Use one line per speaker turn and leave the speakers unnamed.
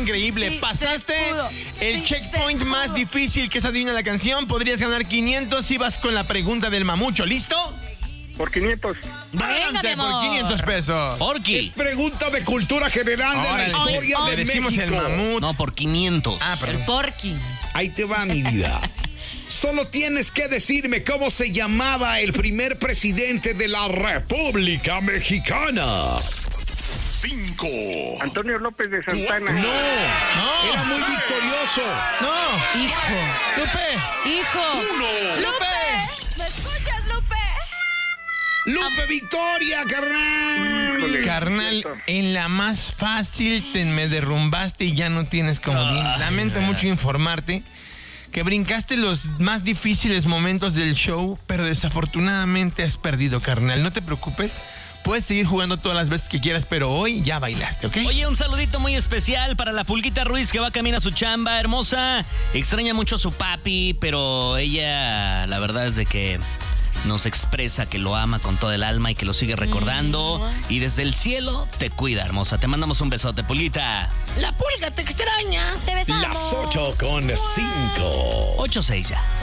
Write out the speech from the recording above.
increíble.
Sí,
Pasaste
se pudo.
el
Sí,
checkpoint
se
más
pudo.
difícil, que es adivina la canción. Podrías ganar 500 si vas con la pregunta del mamucho. ¿Listo?
Por 500.
Adelante,
mi
por
amor.
500 pesos.
Es
Orki.
pregunta de cultura general de la
Órale,
historia
le
de
decimos
México.
el mamut.
No, por 500.
Ah,
El
perdón.
porky.
Ahí te va, mi vida. Solo tienes que decirme cómo se llamaba el primer presidente de la República Mexicana. 5.
Antonio López de Santana.
No, era muy victorioso.
¡No!
Hijo.
¡Lupe!
Hijo.
1.
¡Lupe! ¿Me escuchas, Lupe?
Lupe Victoria, carnal.
Híjole,
Carnal,
cierto.
en la más fácil te me derrumbaste y ya no tienes comodín. Lamento mucho informarte que brincaste los más difíciles momentos del show, pero desafortunadamente has perdido, carnal. No te preocupes, puedes seguir jugando todas las veces que quieras, pero hoy ya bailaste, ¿ok?
Oye, un saludito muy especial para la Pulguita Ruiz que va camino a su chamba, hermosa. Extraña mucho a su papi, pero ella, la verdad es de que nos expresa que lo ama con todo el alma y que lo sigue recordando. Y desde el cielo te cuida, hermosa. Te mandamos un besote, Pulguita.
La pulga te extraña.
Te besamos.
Las 8:05.
8-6 ya.